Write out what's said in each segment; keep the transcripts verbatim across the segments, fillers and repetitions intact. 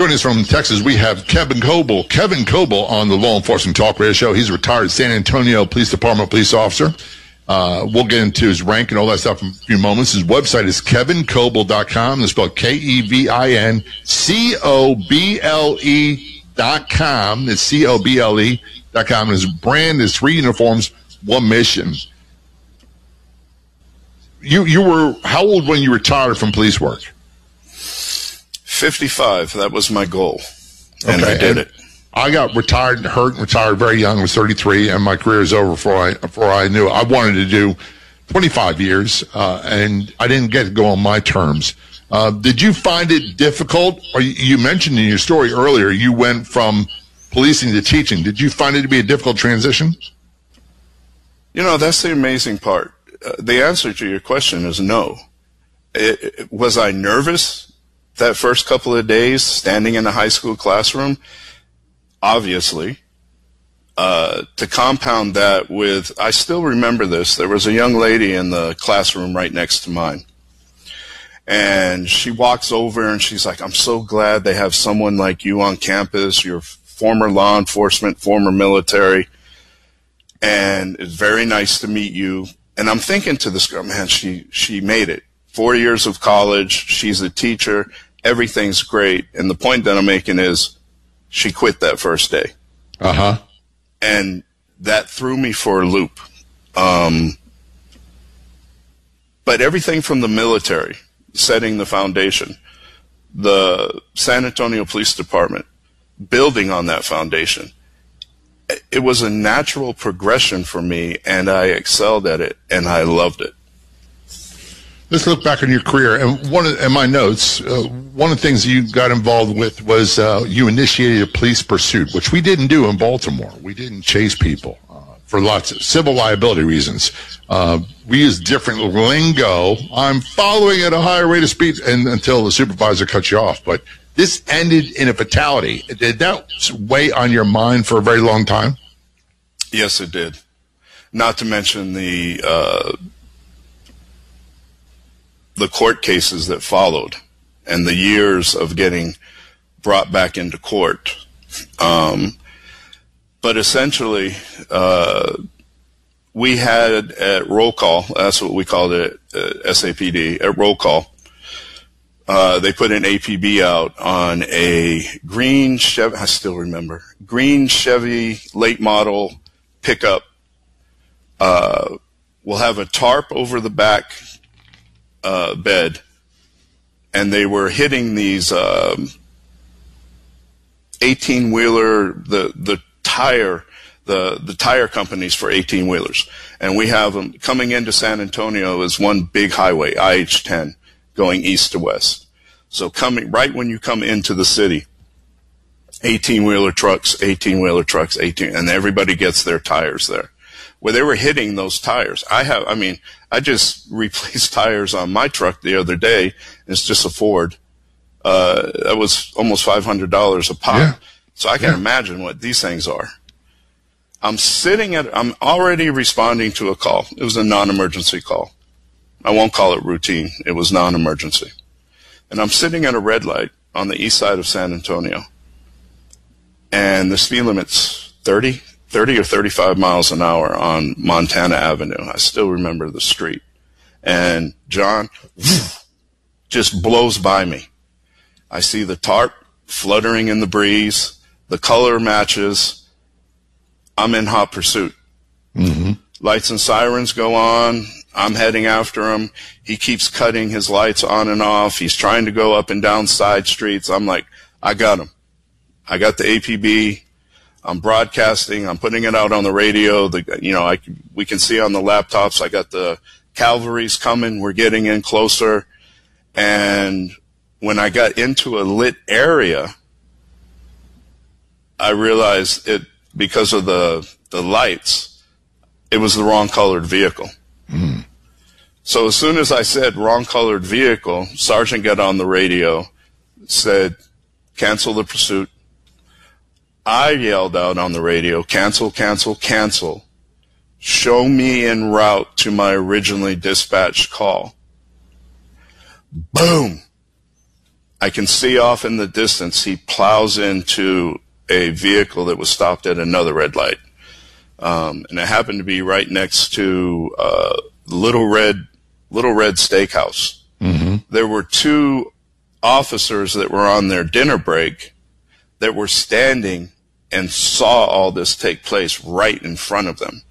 Joining us from Texas, we have Kevin Coble. Kevin Coble on the Law Enforcement Talk Radio Show. He's a retired San Antonio Police Department police officer. Uh, we'll get into his rank and all that stuff in a few moments. His website is kevin coble dot com. It's spelled K E V I N C O B L E dot com. It's C O B L E dot com. His brand is three uniforms, one mission. You you were how old when you retired from police work? fifty-five. That was my goal, and okay, I did and it. I got retired, hurt, and retired very young. I was thirty-three, and my career is over before I before I knew it. I wanted to do twenty-five years, uh, and I didn't get to go on my terms. Uh, did you find it difficult? Or you, you mentioned in your story earlier you went from policing to teaching. Did you find it to be a difficult transition? You know, that's the amazing part. Uh, the answer to your question is no. It, it, was I nervous that first couple of days standing in a high school classroom? Obviously. Uh, to compound that with, I still remember this, there was a young lady in the classroom right next to mine. And she walks over and she's like, I'm so glad they have someone like you on campus. You're former law enforcement, former military. And it's very nice to meet you. And I'm thinking to this girl, man, she, she made it. Four years of college. She's a teacher. Everything's great. And the point that I'm making is she quit that first day. Uh-huh. And that threw me for a loop. Um, but everything from the military, setting the foundation, the San Antonio Police Department, building on that foundation, it was a natural progression for me, and I excelled at it, and I loved it. Let's look back on your career. And one of, in my notes, uh, one of the things you got involved with was uh, you initiated a police pursuit, which we didn't do in Baltimore. We didn't chase people uh, for lots of civil liability reasons. Uh, we used different lingo. I'm following at a higher rate of speed and, until the supervisor cuts you off. But this ended in a fatality. Did that weigh on your mind for a very long time? Yes, it did. Not to mention the uh, the court cases that followed and the years of getting brought back into court. Um, but essentially, uh, we had at roll call, that's what we called it at S A P D, at roll call, uh, they put an A P B out on a green Chevy, I still remember, green Chevy late model pickup. Uh, we'll have a tarp over the back uh, bed, and they were hitting these um, eighteen-wheeler, the the tire, the the tire companies for eighteen-wheelers, and we have them coming into San Antonio as one big highway, I H ten, going east to west. So coming right when you come into the city, eighteen-wheeler trucks, eighteen-wheeler trucks, eighteen, and everybody gets their tires there. Where they were hitting those tires. I have, I mean, I just replaced tires on my truck the other day, and it's just a Ford. Uh, that was almost five hundred dollars a pop. Yeah. So I can Yeah. imagine what these things are. I'm sitting at, I'm already responding to a call. It was a non-emergency call. I won't call it routine. It was non-emergency. And I'm sitting at a red light on the east side of San Antonio. And the speed limit's thirty, thirty or thirty-five miles an hour on Montana Avenue. I still remember the street. And John just blows by me. I see the tarp fluttering in the breeze. The color matches. I'm in hot pursuit. Mm-hmm. Lights and sirens go on. I'm heading after him. He keeps cutting his lights on and off. He's trying to go up and down side streets. I'm like, I got him. I got the A P B. I'm broadcasting. I'm putting it out on the radio. The, you know, I, we can see on the laptops. I got the cavalry's coming. We're getting in closer. And when I got into a lit area, I realized it, because of the, the lights, it was the wrong colored vehicle. Mm. So as soon as I said wrong colored vehicle, Sergeant got on the radio, said, cancel the pursuit. I yelled out on the radio, cancel, cancel, cancel. Show me en route to my originally dispatched call. Boom. I can see off in the distance he plows into a vehicle that was stopped at another red light. Um, and it happened to be right next to uh, Little Red Little Red Steakhouse. Mm-hmm. There were two officers that were on their dinner break that were standing and saw all this take place right in front of them.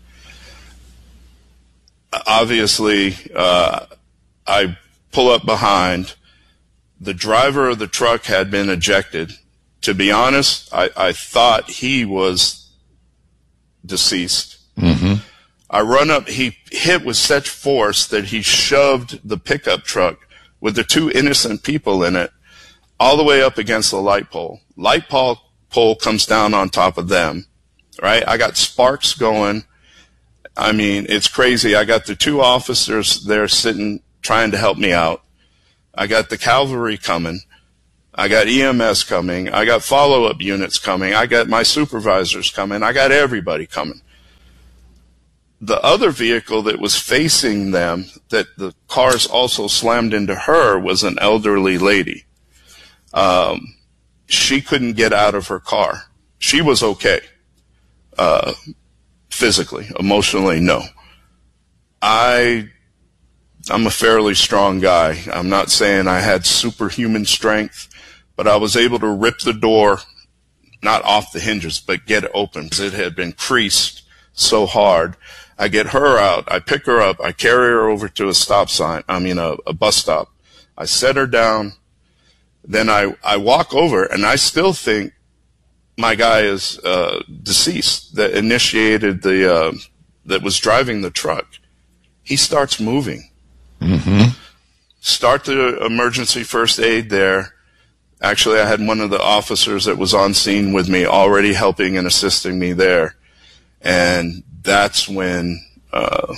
Obviously, uh, I pull up behind. The driver of the truck had been ejected. To be honest, I, I thought he was deceased. Mm-hmm. I run up. He hit with such force that he shoved the pickup truck with the two innocent people in it all the way up against the light pole. Light pole, pole comes down on top of them, right? I got sparks going. I mean, it's crazy. I got the two officers there sitting, trying to help me out. I got the cavalry coming. I got E M S coming. I got follow-up units coming. I got my supervisors coming. I got everybody coming. The other vehicle that was facing them, that the cars also slammed into her, was an elderly lady. Um, she couldn't get out of her car. She was okay. Uh, physically, emotionally, no. I, I'm a fairly strong guy. I'm not saying I had superhuman strength, but I was able to rip the door, not off the hinges, but get it open. It had been creased so hard. I get her out. I pick her up. I carry her over to a stop sign. I mean, a, a bus stop. I set her down. Then I, I walk over, and I still think my guy is uh, deceased that initiated the, uh, that was driving the truck. He starts moving. Mm-hmm. Start the emergency first aid there. Actually, I had one of the officers that was on scene with me already helping and assisting me there. And that's when uh,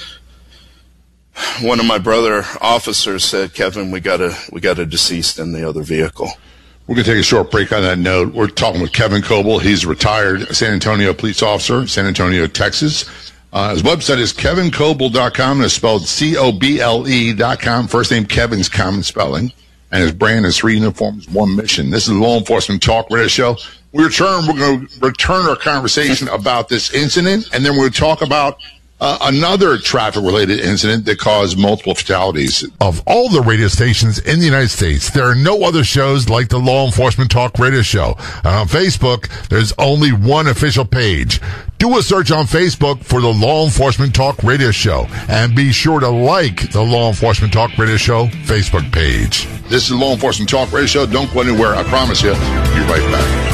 one of my brother officers said, "Kevin, we got a we got a deceased in the other vehicle." We're going to take a short break on that note. We're talking with Kevin Coble. He's a retired San Antonio police officer, San Antonio, Texas. Uh, his website is kevin coble dot com, and it's spelled C O B L E dot com. First name Kevin's common spelling. And his brand is three uniforms, one mission. This is Law Enforcement Talk Radio Show. We return, we're going to return our conversation about this incident, and then we're going to talk about uh, another traffic-related incident that caused multiple fatalities. Of all the radio stations in the United States, there are no other shows like the Law Enforcement Talk Radio Show. And on Facebook, there's only one official page. Do a search on Facebook for the Law Enforcement Talk Radio Show, and be sure to like the Law Enforcement Talk Radio Show Facebook page. This is Law Enforcement Talk Radio Show. Don't go anywhere. I promise you. Be right back.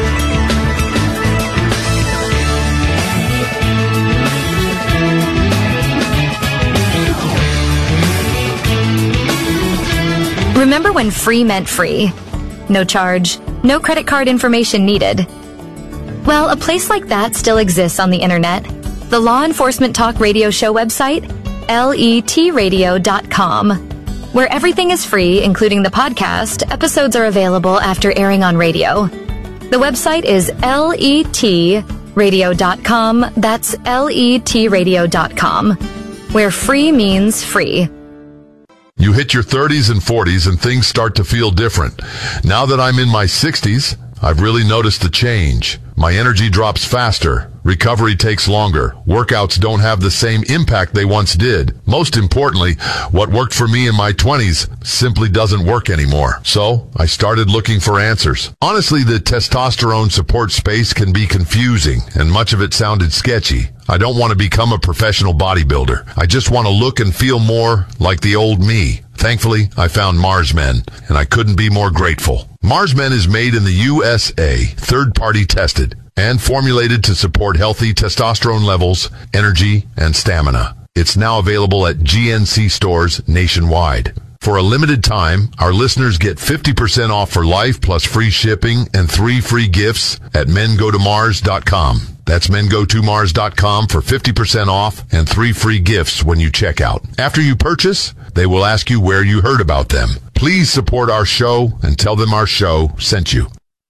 Remember when free meant free? No charge, no credit card information needed. Well, a place like that still exists on the internet. The Law Enforcement Talk Radio Show website, L E T radio dot com. Where everything is free, including the podcast, episodes are available after airing on radio. The website is L E T radio dot com. That's L E T radio dot com. Where free means free. You hit your thirties and forties and things start to feel different. Now that I'm in my sixties, I've really noticed the change. My energy drops faster. Recovery takes longer. Workouts don't have the same impact they once did. Most importantly, what worked for me in my twenties simply doesn't work anymore. So I started looking for answers. Honestly, the testosterone support space can be confusing, and much of it sounded sketchy. I don't want to become a professional bodybuilder. I just want to look and feel more like the old me. Thankfully, I found Mars Men, and I couldn't be more grateful. Mars Men is made in the U S A, third-party tested, and formulated to support healthy testosterone levels, energy, and stamina. It's now available at G N C stores nationwide. For a limited time, our listeners get fifty percent off for life plus free shipping and three free gifts at men go to mars dot com. That's men go to mars dot com for fifty percent off and three free gifts when you check out. After you purchase, they will ask you where you heard about them. Please support our show and tell them our show sent you.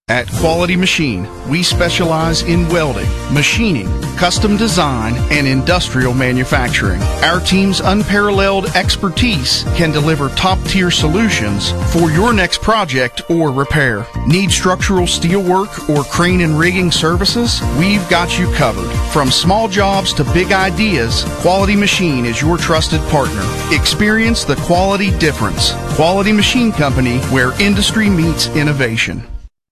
At Quality Machine, we specialize in welding, machining, custom design, and industrial manufacturing. Our team's unparalleled expertise can deliver top-tier solutions for your next project or repair. Need structural steel work or crane and rigging services? We've got you covered. From small jobs to big ideas, Quality Machine is your trusted partner. Experience the quality difference. Quality Machine Company, where industry meets innovation.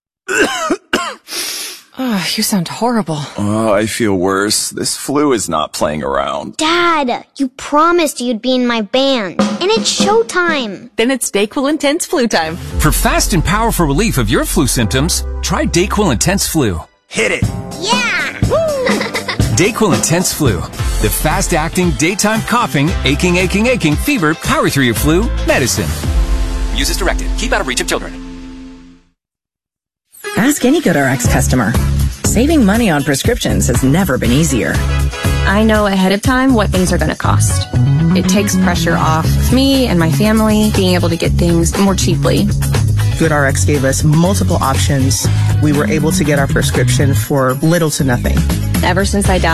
Oh, you sound horrible. Oh, I feel worse. This flu is not playing around. Dad, you promised you'd be in my band. And it's showtime. Then it's Dayquil Intense Flu time. For fast and powerful relief of your flu symptoms, try Dayquil Intense Flu. Hit it. Yeah! Dayquil Intense Flu. The fast-acting, daytime coughing, aching, aching, aching, fever, power through your flu medicine. Use as directed. Keep out of reach of children. Ask any GoodRx customer. Saving money on prescriptions has never been easier. I know ahead of time what things are going to cost. It takes pressure off me and my family being able to get things more cheaply. GoodRx gave us multiple options. We were able to get our prescription for little to nothing. Ever since I downloaded